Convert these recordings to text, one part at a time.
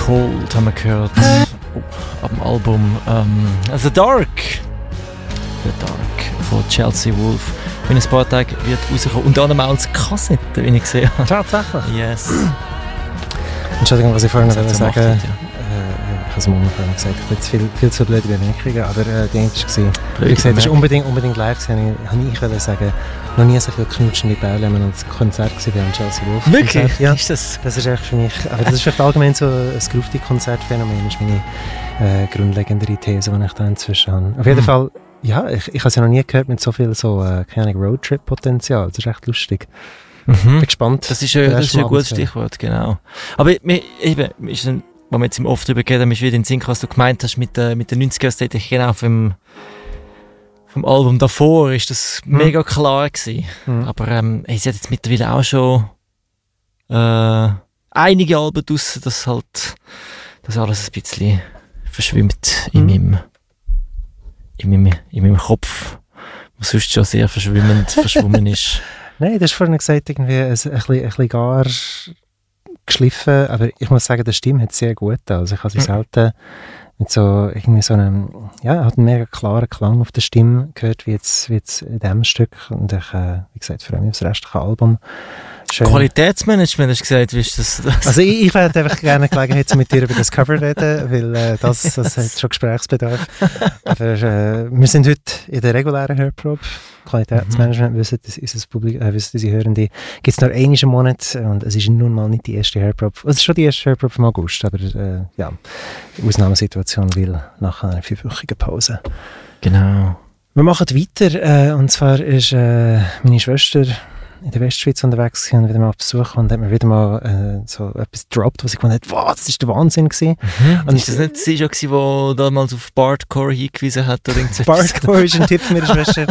Cold haben wir gehört. Ab dem Album The Dark von Chelsea Wolfe. In ein paar Tagen wird rauskommen. Und dann auch als Kassette, wie ich gesehen habe. Tatsächlich? Yes. Entschuldigung, was ich vorhin noch sagen so wollte. Ich habe es am Anfang gesagt, ich habe viel zu blöde Bemerkungen, aber die eine war, wie gesagt, das ist unbedingt live gewesen, habe ich sagen, noch nie so viel knutschende Bälle und ein Konzert gesehen wie am Chelsea Wolfe. Wirklich? Ja, ist das ist echt für mich, aber das ist vielleicht allgemein so ein Grufti-Konzertphänomen, ist meine grundlegendere These, die ich da inzwischen habe. Auf jeden Fall, ja, ich habe es ja noch nie gehört mit so viel so, keine Roadtrip-Potenzial, das ist echt lustig. Bin gespannt. Das ist ein gutes Stichwort, genau. Aber wo wir jetzt im Oft drüber geredet haben, ist wieder in den Sinn, was du gemeint hast mit den 90er-Ästhetik, genau vom Album davor ist das mega klar gewesen. Aber es hat jetzt mittlerweile auch schon einige Alben draussen, dass halt das alles ein bisschen verschwimmt in meinem Kopf, was sonst schon sehr verschwommen ist. Nein, das hast vorhin gesagt, irgendwie ein bisschen gar geschliffen, aber ich muss sagen, die Stimme hat sehr gut. Also ich habe sie selten mit so irgendwie so einem, ja, hat einen mega klaren Klang auf der Stimme gehört, wie jetzt in diesem Stück. Und ich, wie gesagt, freue mich auf das restliche Album. Schön. Qualitätsmanagement, hast du gesagt, wie ist das? Also ich hätte einfach gerne Gelegenheit, mit dir über das Cover reden, weil das hat schon Gesprächsbedarf. Aber wir sind heute in der regulären Hörprobe. Qualitätsmanagement wissen unsere Hörende. Gibt es nur einmal im Monat und es ist nun mal nicht die erste Hörprobe. Es ist schon die erste Hörprobe im August, aber ja, Ausnahmesituation, weil nach einer 5-wöchigen Pause. Genau. Wir machen weiter und zwar ist meine Schwester in der Westschweiz unterwegs und wieder mal auf Besuch und hat mir wieder mal so etwas gedroppt, was ich gefunden habe, wow, das ist der Wahnsinn gewesen. Und ist das nicht sie schon gewesen, die damals auf Bardcore hingewiesen hat? Bardcore ist ein Tipp für meine Schwester.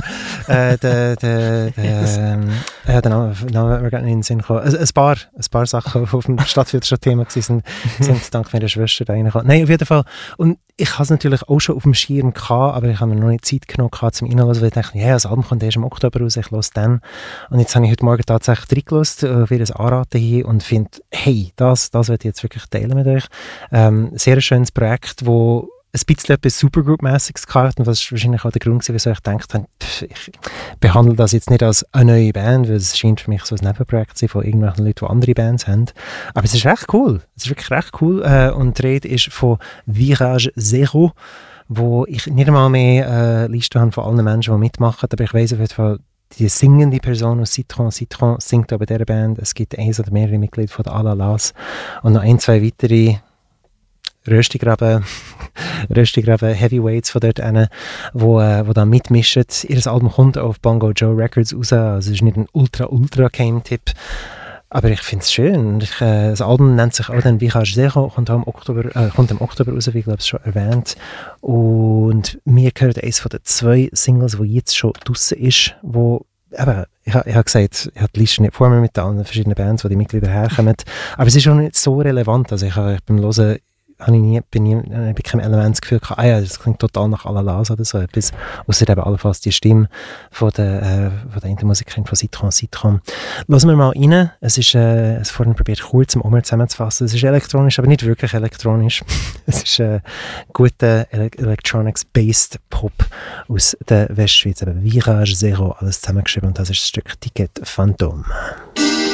Der Name wird mir gar nicht in den Sinn gekommen. Ein paar Sachen, die auf dem Stadtfilter schon Thema waren, sind dank meiner Schwester da reingekommen. Nein, auf jeden Fall. Und ich habe es natürlich auch schon auf dem Schirm gehabt, aber ich habe mir noch nicht Zeit genommen zum Reinhören, weil ich dachte, ja, das Album kommt erst im Oktober raus, ich höre dann. Und jetzt habe ich heute Morgen tatsächlich reingehört, auf ihr Anraten hin und finde, hey, das werde ich jetzt wirklich teilen mit euch. Sehr ein schönes Projekt, wo ein bisschen etwas Supergroup-mässiges gehabt und was wahrscheinlich auch der Grund war, wieso ich gedacht habe, ich behandle das jetzt nicht als eine neue Band, weil es scheint für mich so ein Nebenprojekt zu sein von irgendwelchen Leuten, die andere Bands haben. Aber es ist recht cool. Es ist wirklich recht cool. Und die Rede ist von Virage Zero, wo ich nicht einmal mehr Liste habe von allen Menschen, die mitmachen, aber ich weiss auf jeden Fall, die singende Person aus Citron singt auch bei dieser Band. Es gibt eins oder mehrere Mitglieder von der Alalas und noch 1-2 weitere Röstigraben Heavyweights von dort hin, wo da mitmischen. Ihr Album kommt auf Bongo Joe Records raus, also es ist nicht ein ultra-Game-Tipp, aber ich finde es schön. Das Album nennt sich auch dann Virage Zero, kommt im Oktober raus, wie ich glaube schon erwähnt. Und mir gehört eines von den 2 Singles, die jetzt schon draussen ist, wo eben, ich habe gesagt, ich habe die Liste nicht vor mir mit allen verschiedenen Bands, wo die Mitglieder herkommen, aber es ist auch nicht so relevant. Also ich beim Hören bei keinem Element das Gefühl gehabt, ja, das klingt total nach Alalas oder so etwas, ausser eben allenfalls die Stimme von der Intermusikerin von Citron. Hören wir mal rein. Es ist, vorhin probiert kurz im Umhang zusammenzufassen. Es ist elektronisch, aber nicht wirklich elektronisch. Es ist guter Electronics-based Pop aus der Westschweiz, aber Virage Zero, alles zusammengeschrieben und das ist das Stück Ticket Phantom.